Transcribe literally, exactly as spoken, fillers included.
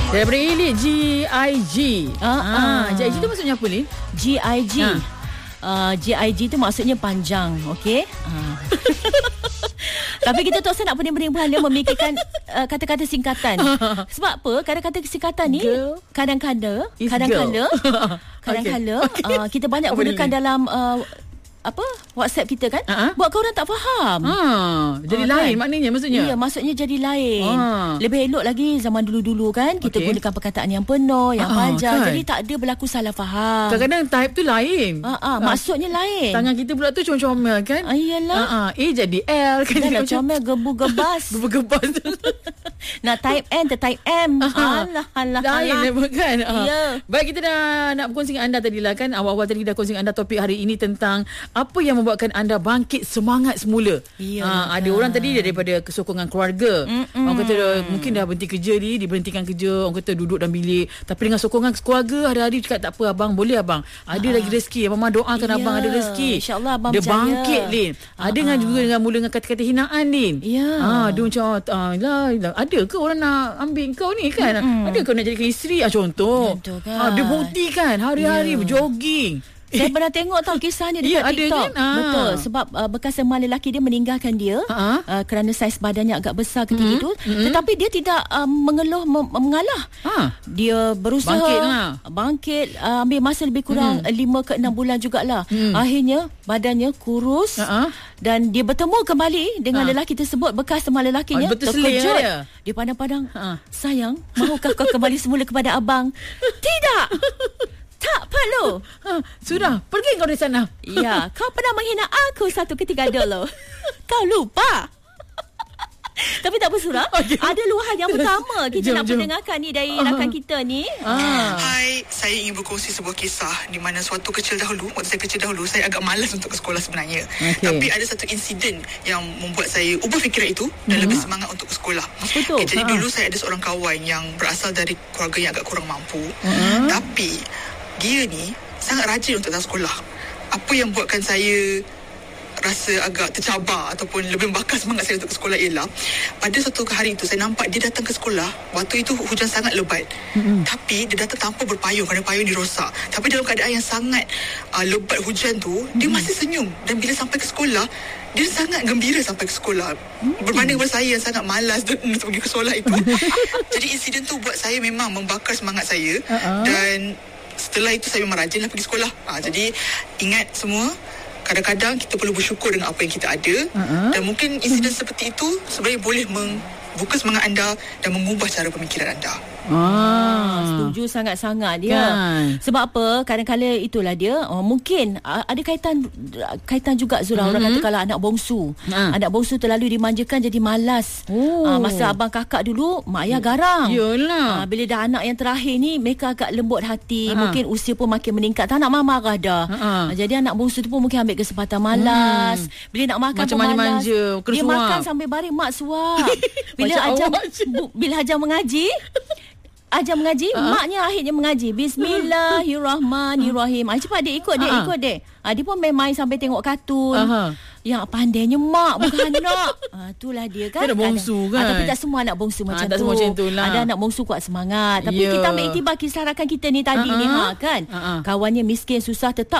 Daripada Elite G I G. Ah, ah. G I G tu maksudnya apa, Lin? G I G. Ha. Uh, G I G tu maksudnya panjang, okey? Uh. Tapi kita tak usah nak pening-pening kepala memikirkan uh, kata-kata singkatan. Sebab apa? Kadang-kata singkatan ni Girl kadang-kadang is kadang-kadang girl. kadang-kadang Okay. Okay. uh, kita banyak Apa gunakan dia, Lin? dalam uh, apa WhatsApp kita kan, Ha-ha. buat kau orang tak faham. Ha, jadi Ah, lain kan? maknanya maksudnya. Ya, maksudnya jadi lain. Ah. Lebih elok lagi zaman dulu-dulu kan, kita Okey. gunakan perkataan yang penuh, yang Ah, panjang. kan? Jadi tak ada berlaku salah faham. Kadang-kadang type tu lain. Ah, ah, maksudnya lain. Tangan kita pula tu comel-comel kan. Ah, iyalah. Ah, ah. A jadi L kan. Dah Dia macam gebu-gebas. gebas. Nak type N ter type M. Ah. Alah, alah, Lain alah. level kan. Ah. Ya. Baik, kita dah nak berkongsi dengan anda tadi lah kan. Awal-awal tadi dah kongsi dengan anda topik hari ini tentang apa yang membuatkan anda bangkit semangat semula. Ya, Ah, ada kan. orang tadi daripada kesokongan keluarga. Mm-mm. Orang kata dah, mungkin dah berhenti kerja ni, diberhentikan kerja. Orang kata duduk dalam bilik. Tapi dengan sokongan keluarga, hari-hari cakap tak apa abang, boleh abang. Ada Ah. lagi rezeki. Mama doakan Ya. abang ada rezeki. InsyaAllah abang dia berjaya. bangkit, Lin. Ada dengan juga dengan mula dengan kata-kata hinaan, Lin. Ya. Ah, dia macam ah, lah, lah, ada ke orang nak ambil kau ni kan? Mm-mm. Ada kau nak jadikan isteri? Ah, contoh. Contoh kan. Ah, dia buktikan hari-hari Ya. berjogging. Saya pernah tengok tau kisah ni dekat Ya, ada TikTok. kan? Ah. Betul. Sebab uh, bekas teman lelaki dia meninggalkan dia Ha-ha. uh, kerana saiz badannya agak besar ketika Mm-mm. itu. Mm-mm. Tetapi dia tidak uh, mengeluh, mem- mengalah. Ha. Dia berusaha Bangkitlah. bangkit, uh, ambil masa lebih kurang Mm. lima ke enam bulan jugalah. Mm. Akhirnya badannya kurus. Ha-ha. Dan dia bertemu kembali dengan Ha. lelaki tersebut, bekas teman lelakinya. Ah, betul seling Terkejut. dia. Dia pandang-pandang. Ha. Sayang, mahukah kau kembali semula kepada abang? Tidak. Tak perlu. Ha, sudah, pergi kau dari sana. Ya, kau pernah menghina aku satu ketika dulu. Kau lupa. Tapi tak apa, Surah. Okey. Ada luahan yang pertama kita Jom, nak jom. pendengarkan ni dari rakan kita ni. Ah. Hai, saya ingin berkongsi sebuah kisah di mana suatu kecil dahulu, waktu saya kecil dahulu, saya agak malas untuk ke sekolah sebenarnya. Okey. Tapi ada satu insiden yang membuat saya ubah fikiran itu dan lebih semangat untuk ke sekolah. Apa tu? Okay, jadi Ha. dulu saya ada seorang kawan yang berasal dari keluarga yang agak kurang mampu. Ha. Tapi dia ni sangat rajin untuk datang sekolah. Apa yang buatkan saya rasa agak tercabar ataupun lebih membakar semangat saya untuk ke sekolah ialah pada satu hari itu saya nampak dia datang ke sekolah. Waktu itu hujan sangat lebat. Mm-hmm. Tapi dia datang tanpa berpayung kerana payung dirosak. Tapi dalam keadaan yang sangat uh, lebat hujan tu, mm-hmm. dia masih senyum. Dan bila sampai ke sekolah, dia sangat gembira sampai ke sekolah. Mm-hmm. Berbanding dengan saya yang sangat malas untuk pergi ke sekolah itu. Jadi insiden tu buat saya memang membakar semangat saya. Uh-uh. Dan setelah itu saya memang rajinlah pergi sekolah. Ha, jadi ingat semua, kadang-kadang kita perlu bersyukur dengan apa yang kita ada. Uh-huh. Dan mungkin insiden seperti itu sebenarnya boleh membuka semangat anda dan mengubah cara pemikiran anda. Ah. Setuju sangat-sangat dia. Kan. Sebab apa? Kadang-kadang itulah dia. Oh, mungkin uh, ada kaitan kaitan juga, Zura. Mm-hmm. Orang kata kalau anak bongsu. Ha. Anak bongsu terlalu dimanjakan jadi malas. Oh. Uh, masa abang kakak dulu, mak ayah garang. Yelah. Uh, bila dah anak yang terakhir ni, mereka agak lembut hati. Ha. Mungkin usia pun makin meningkat. Tak nak marah-marah dah. Ha. Uh, jadi anak bongsu tu pun mungkin ambil kesempatan malas. Hmm. Bila nak makan Macam pun malas. manja-manja, kena Dia suap. makan sambil baring, mak suap. Bila Macam ajar awak je. bu, bila ajar mengaji, ajar mengaji, uh-huh. maknya akhirnya mengaji. Bismillahirrahmanirrahim. Ah, cepat dek, ikut dek, Uh-huh. ikut dek. Ah, dia pun main-main sampai tengok kartun. Uh-huh. Yang pandainya mak, bukan anak. Ah, itulah dia kan. Dia ada bongsu Ada- kan? Ah, tapi tak semua anak bongsu macam tak tu. semua macam tu lah. Ada anak bongsu kuat semangat. Tapi Ya. kita ambil iktibar kisah rakan kita ni tadi Uh-huh. ni, ha, kan. Uh-huh. Kawannya miskin, susah, tetap